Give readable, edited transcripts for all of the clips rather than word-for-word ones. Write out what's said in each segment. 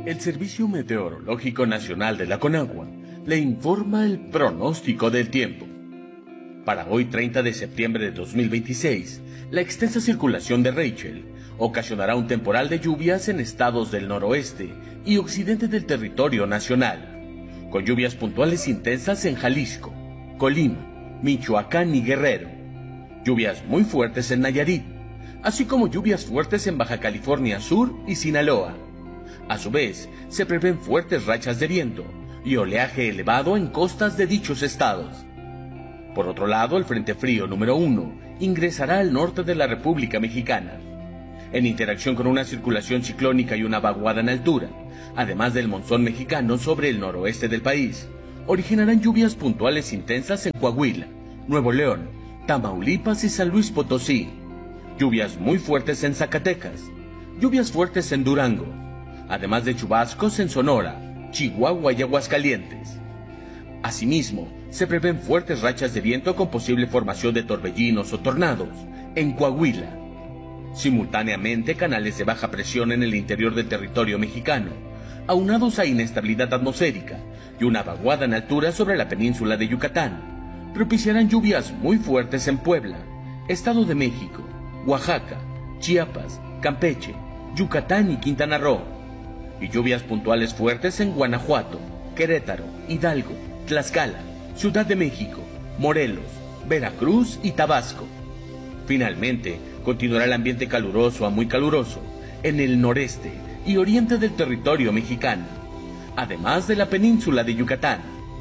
El Servicio Meteorológico Nacional de la Conagua le informa el pronóstico del tiempo. Para hoy 30 de septiembre de 2026, la extensa circulación de Rachel ocasionará un temporal de lluvias en estados del noroeste y occidente del territorio nacional, con lluvias puntuales intensas en Jalisco, Colima, Michoacán y Guerrero, lluvias muy fuertes en Nayarit, así como lluvias fuertes en Baja California Sur y Sinaloa. A su vez, se prevén fuertes rachas de viento y oleaje elevado en costas de dichos estados. Por otro lado, el Frente Frío número 1 ingresará al norte de la República Mexicana, en interacción con una circulación ciclónica y una vaguada en altura, además del monzón mexicano sobre el noroeste del país. Originarán lluvias puntuales intensas en Coahuila, Nuevo León, Tamaulipas y San Luis Potosí, lluvias muy fuertes en Zacatecas, lluvias fuertes en Durango, además de chubascos en Sonora, Chihuahua y Aguascalientes. Asimismo, se prevén fuertes rachas de viento con posible formación de torbellinos o tornados en Coahuila. Simultáneamente, canales de baja presión en el interior del territorio mexicano, aunados a inestabilidad atmosférica y una vaguada en altura sobre la península de Yucatán, propiciarán lluvias muy fuertes en Puebla, Estado de México, Oaxaca, Chiapas, Campeche, Yucatán y Quintana Roo, y lluvias puntuales fuertes en Guanajuato, Querétaro, Hidalgo, Tlaxcala, Ciudad de México, Morelos, Veracruz y Tabasco. Finalmente, continuará el ambiente caluroso a muy caluroso en el noreste y oriente del territorio mexicano, además de la península de Yucatán.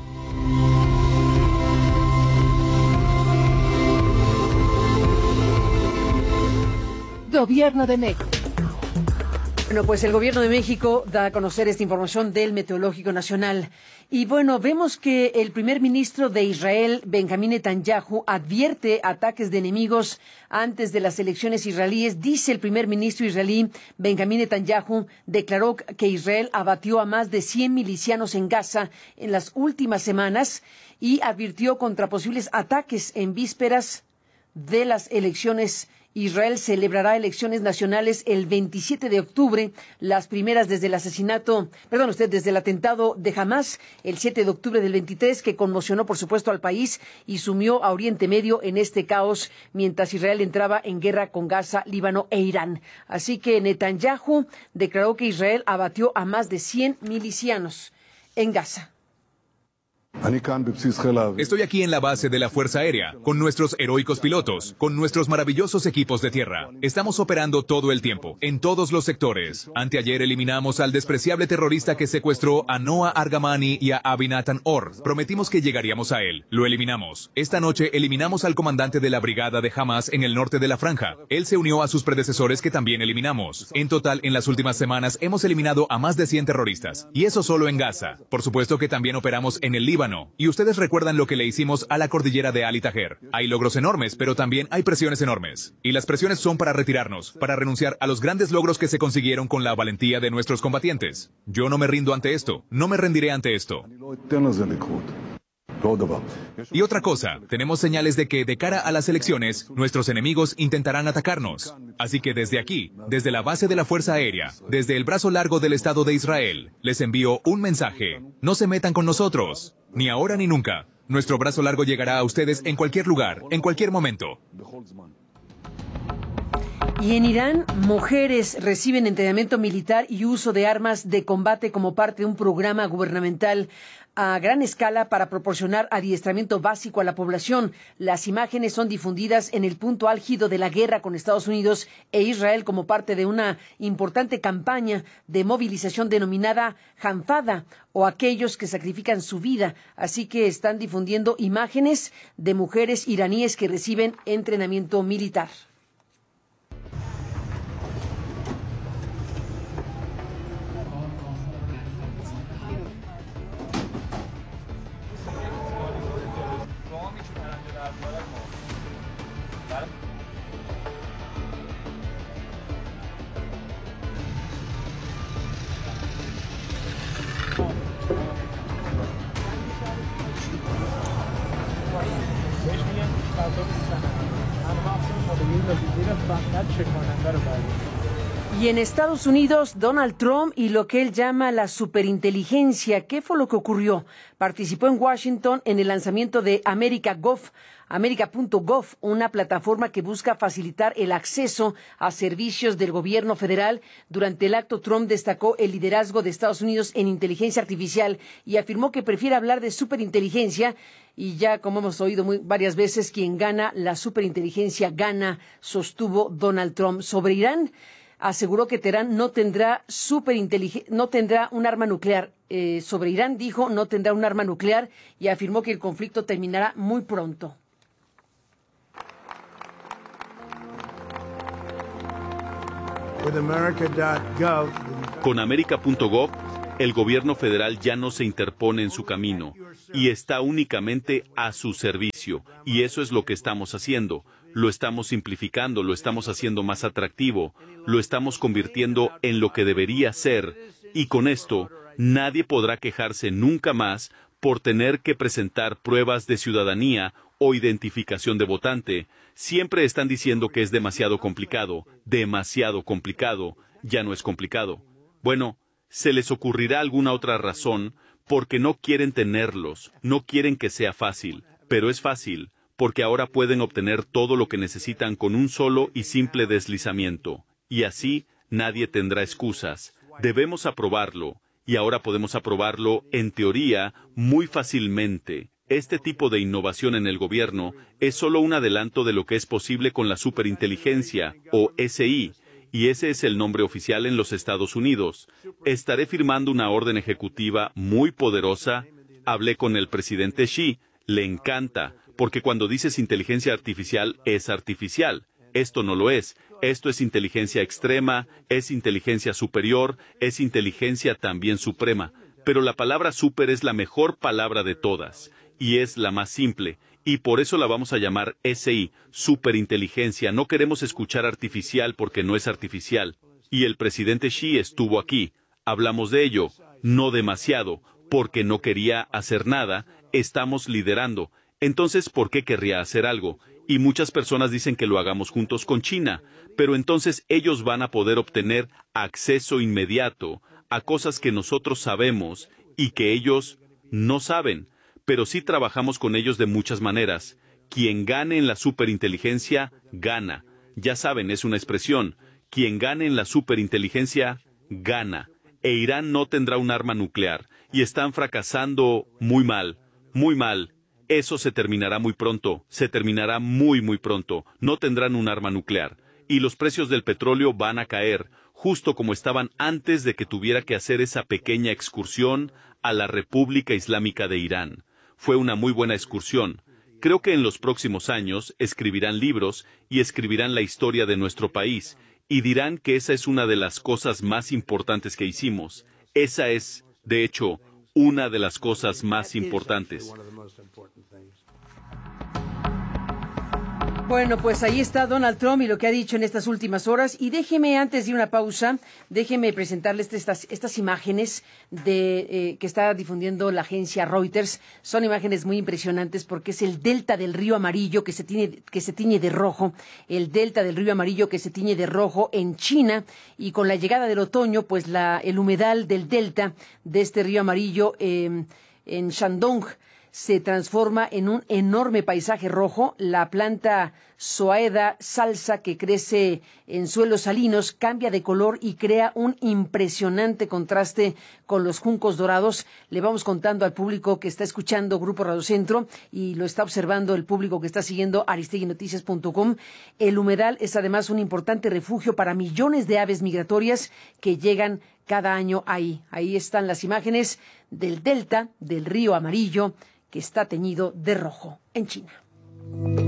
Gobierno de México. Bueno, pues el Gobierno de México da a conocer esta información del Meteorológico Nacional. Y bueno, vemos que el primer ministro de Israel, Benjamín Netanyahu, advierte ataques de enemigos antes de las elecciones israelíes. Dice el primer ministro israelí, Benjamín Netanyahu, declaró que Israel abatió a más de 100 milicianos en Gaza en las últimas semanas y advirtió contra posibles ataques en vísperas de las elecciones. Israel celebrará elecciones nacionales el 27 de octubre, las primeras desde el desde el atentado de Hamás, el 7 de octubre del 23, que conmocionó, por supuesto, al país y sumió a Oriente Medio en este caos, mientras Israel entraba en guerra con Gaza, Líbano e Irán. Así que Netanyahu declaró que Israel abatió a más de 100 milicianos en Gaza. Estoy aquí en la base de la Fuerza Aérea, con nuestros heroicos pilotos, con nuestros maravillosos equipos de tierra. Estamos operando todo el tiempo, en todos los sectores. Anteayer eliminamos al despreciable terrorista que secuestró a Noah Argamani y a Avinatan Or. Prometimos que llegaríamos a él. Lo eliminamos. Esta noche eliminamos al comandante de la brigada de Hamas en el norte de la franja. Él se unió a sus predecesores que también eliminamos. En total, en las últimas semanas hemos eliminado a más de 100 terroristas. Y eso solo en Gaza. Por supuesto que también operamos en el Líbano. Y ustedes recuerdan lo que le hicimos a la cordillera de Ali Taher. Hay logros enormes, pero también hay presiones enormes. Y las presiones son para retirarnos, para renunciar a los grandes logros que se consiguieron con la valentía de nuestros combatientes. Yo no me rindo ante esto, no me rendiré ante esto. Y otra cosa, tenemos señales de que de cara a las elecciones, nuestros enemigos intentarán atacarnos. Así que desde aquí, desde la base de la Fuerza Aérea, desde el brazo largo del Estado de Israel, les envío un mensaje. No se metan con nosotros, ni ahora ni nunca. Nuestro brazo largo llegará a ustedes en cualquier lugar, en cualquier momento. Y en Irán, mujeres reciben entrenamiento militar y uso de armas de combate como parte de un programa gubernamental a gran escala para proporcionar adiestramiento básico a la población. Las imágenes son difundidas en el punto álgido de la guerra con Estados Unidos e Israel como parte de una importante campaña de movilización denominada Hanfada, o aquellos que sacrifican su vida. Así que están difundiendo imágenes de mujeres iraníes que reciben entrenamiento militar. Y en Estados Unidos, Donald Trump y lo que él llama la superinteligencia. ¿Qué fue lo que ocurrió? Participó en Washington en el lanzamiento de America.gov, una plataforma que busca facilitar el acceso a servicios del gobierno federal. Durante el acto, Trump destacó el liderazgo de Estados Unidos en inteligencia artificial y afirmó que prefiere hablar de superinteligencia. Y ya, como hemos oído varias veces, quien gana la superinteligencia gana, sostuvo Donald Trump. Sobre Irán, aseguró que Teherán no tendrá un arma nuclear. Sobre Irán dijo no tendrá un arma nuclear y afirmó que el conflicto terminará muy pronto. Con America.gov, el gobierno federal ya no se interpone en su camino y está únicamente a su servicio. Y eso es lo que estamos haciendo. Lo estamos simplificando, lo estamos haciendo más atractivo, lo estamos convirtiendo en lo que debería ser. Y con esto, nadie podrá quejarse nunca más por tener que presentar pruebas de ciudadanía o identificación de votante. Siempre están diciendo que es demasiado complicado. Ya no es complicado. Bueno, se les ocurrirá alguna otra razón porque no quieren tenerlos, no quieren que sea fácil, pero es fácil, porque ahora pueden obtener todo lo que necesitan con un solo y simple deslizamiento. Y así nadie tendrá excusas. Debemos aprobarlo, y ahora podemos aprobarlo, en teoría, muy fácilmente. Este tipo de innovación en el gobierno es solo un adelanto de lo que es posible con la superinteligencia, o SI, y ese es el nombre oficial en los Estados Unidos. Estaré firmando una orden ejecutiva muy poderosa. Hablé con el presidente Xi, le encanta, porque cuando dices inteligencia artificial, es artificial. Esto no lo es. Esto es inteligencia extrema, es inteligencia superior, es inteligencia también suprema. Pero la palabra super es la mejor palabra de todas, y es la más simple, y por eso la vamos a llamar SI, superinteligencia. No queremos escuchar artificial porque no es artificial. Y el presidente Xi estuvo aquí. Hablamos de ello, no demasiado, porque no quería hacer nada. Estamos liderando. Entonces, ¿por qué querría hacer algo? Y muchas personas dicen que lo hagamos juntos con China, pero entonces ellos van a poder obtener acceso inmediato a cosas que nosotros sabemos y que ellos no saben, pero sí trabajamos con ellos de muchas maneras. Quien gane en la superinteligencia, gana. Ya saben, es una expresión. Quien gane en la superinteligencia, gana. E Irán no tendrá un arma nuclear, y están fracasando muy mal, muy mal. Eso se terminará muy pronto, se terminará muy pronto. No tendrán un arma nuclear. Y los precios del petróleo van a caer, justo como estaban antes de que tuviera que hacer esa pequeña excursión a la República Islámica de Irán. Fue una muy buena excursión. Creo que en los próximos años escribirán libros y escribirán la historia de nuestro país, y dirán que esa es una de las cosas más importantes que hicimos. Esa es, de hecho, una de las cosas más importantes. Bueno, pues ahí está Donald Trump y lo que ha dicho en estas últimas horas. Y déjeme, antes de una pausa, déjeme presentarles estas imágenes que está difundiendo la agencia Reuters. Son imágenes muy impresionantes porque es el delta del río Amarillo que se tiñe de rojo. El delta del río Amarillo que se tiñe de rojo en China. Y con la llegada del otoño, pues el humedal del delta de este río Amarillo en Shandong se transforma en un enorme paisaje rojo. La planta Zoaeda salsa, que crece en suelos salinos, cambia de color y crea un impresionante contraste con los juncos dorados. Le vamos contando al público que está escuchando Grupo Radio Centro y lo está observando el público que está siguiendo aristeguinoticias.com. El humedal es además un importante refugio para millones de aves migratorias que llegan cada año ahí. Ahí están las imágenes del delta del río Amarillo, que está teñido de rojo en China.